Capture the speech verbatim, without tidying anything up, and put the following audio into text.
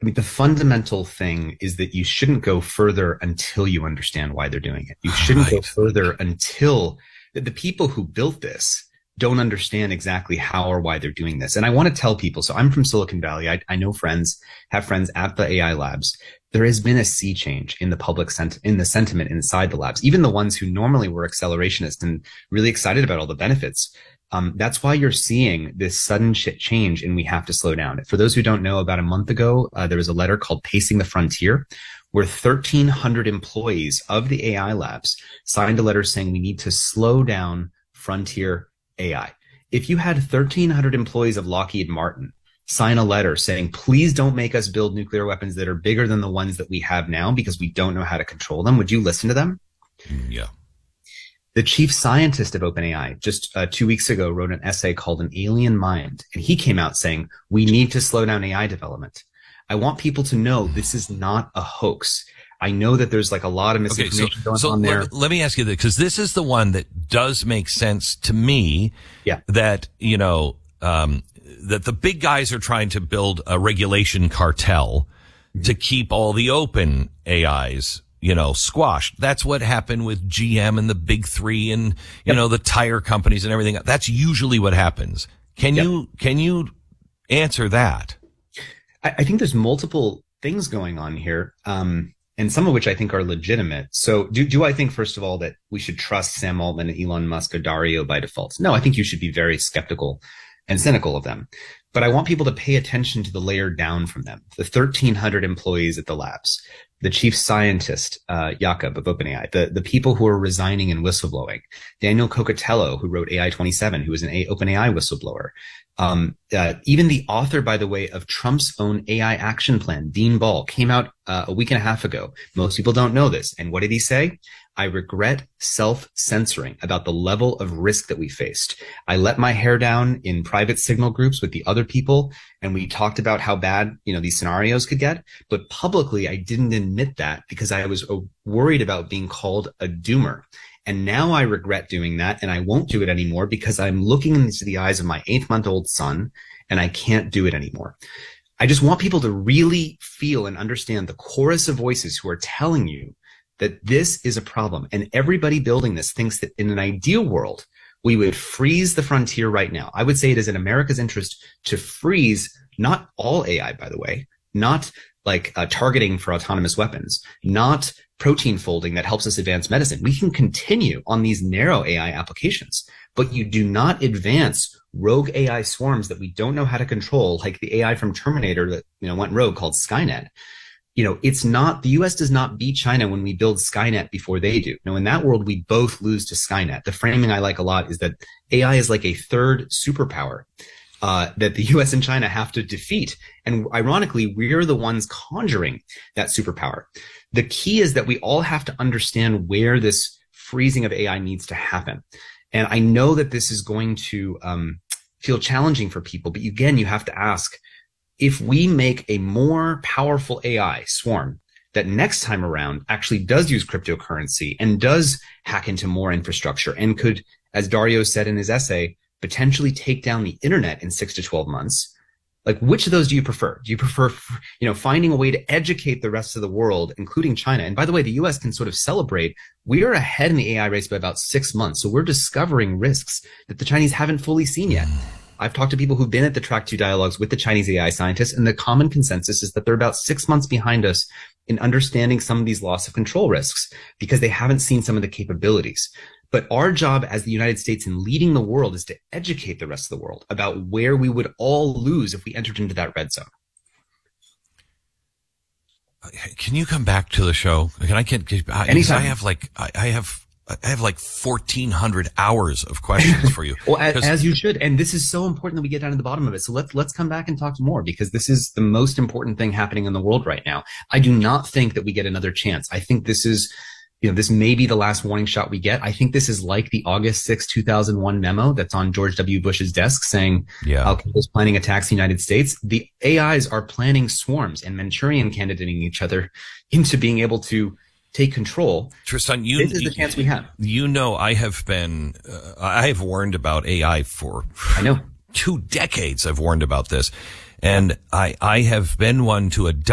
I mean, the fundamental thing is that you shouldn't go further until you understand why they're doing it. You shouldn't right. go further until the, the people who built this don't understand exactly how or why they're doing this. And I want to tell people, so I'm from Silicon Valley. I, I know friends, have friends at the A I labs. There has been a sea change in the public sent in the sentiment inside the labs, even the ones who normally were accelerationists and really excited about all the benefits. Um, that's why you're seeing this sudden shit change, and we have to slow down. For those who don't know, about a month ago, uh, there was a letter called Pacing the Frontier, where thirteen hundred employees of the A I labs signed a letter saying we need to slow down frontier A I. If you had thirteen hundred employees of Lockheed Martin sign a letter saying, please don't make us build nuclear weapons that are bigger than the ones that we have now because we don't know how to control them, would you listen to them? Yeah. The chief scientist of OpenAI just uh, two weeks ago wrote an essay called An Alien Mind, and he came out saying, we need to slow down A I development. I want people to know this is not a hoax. I know that there's like a lot of misinformation okay, so, going so on there. Let, let me ask you this, because this is the one that does make sense to me. Yeah. That, you know, um, that the big guys are trying to build a regulation cartel mm-hmm. to keep all the open A Is, you know, squashed. That's what happened with G M and the big three and, you yep. know, the tire companies and everything. That's usually what happens. Can yep. you, can you answer that? I, I think there's multiple things going on here. Um, and some of which I think are legitimate. So do, do I think, first of all, that we should trust Sam Altman and Elon Musk or Dario by default? No, I think you should be very skeptical and cynical of them. But I want people to pay attention to the layer down from them, the thirteen hundred employees at the labs, the chief scientist, uh, Jakob of OpenAI, the, the people who are resigning and whistleblowing, Daniel Cocotello, who wrote A I twenty-seven, who was an a- OpenAI whistleblower. Um, uh, even the author, by the way, of Trump's own A I action plan, Dean Ball, came out uh, a week and a half ago. Most people don't know this. And what did he say? I regret self-censoring about the level of risk that we faced. I let my hair down in private signal groups with the other people, and we talked about how bad, you know, these scenarios could get. But publicly, I didn't admit that because I was uh, worried about being called a doomer. And now I regret doing that, and I won't do it anymore because I'm looking into the eyes of my eight-month-old son, and I can't do it anymore. I just want people to really feel and understand the chorus of voices who are telling you that this is a problem. And everybody building this thinks that in an ideal world, we would freeze the frontier right now. I would say it is in America's interest to freeze not all A I, by the way, not like uh, targeting for autonomous weapons, not protein folding that helps us advance medicine. We can continue on these narrow A I applications, but you do not advance rogue A I swarms that we don't know how to control, like the A I from Terminator that, you know, went rogue called Skynet. You know, it's not, the U S does not beat China when we build Skynet before they do. Now, in that world, we both lose to Skynet. The framing I like a lot is that A I is like a third superpower uh, that the U S and China have to defeat. And ironically, we're the ones conjuring that superpower. The key is that we all have to understand where this freezing of A I needs to happen. And I know that this is going to um, feel challenging for people, but again, you have to ask, if we make a more powerful A I swarm that next time around actually does use cryptocurrency and does hack into more infrastructure and could, as Dario said in his essay, potentially take down the internet in six to twelve months, like which of those do you prefer? Do you prefer, you know, finding a way to educate the rest of the world, including China? And by the way, the U S can sort of celebrate. We are ahead in the A I race by about six months. So we're discovering risks that the Chinese haven't fully seen yet. I've talked to people who've been at the Track two dialogues with the Chinese A I scientists, and the common consensus is that they're about six months behind us in understanding some of these loss of control risks because they haven't seen some of the capabilities. But our job as the United States in leading the world is to educate the rest of the world about where we would all lose if we entered into that red zone. Can you come back to the show? Can I can I, I have like I, I have I have like fourteen hundred hours of questions for you. Well, as, as you should. And this is so important that we get down to the bottom of it. So let's, let's come back and talk more because this is the most important thing happening in the world right now. I do not think that we get another chance. I think this is, you know, this may be the last warning shot we get. I think this is like the August sixth, two thousand one memo that's on George W. Bush's desk saying, yeah, Al Qaeda is planning attacks in the United States. The A Is are planning swarms and Manchurian candidating each other into being able to take control. Tristan, you, this is the chance we have. You know, I have been, uh, I have warned about A I for I know two decades. I've warned about this, and I, I have been one to adopt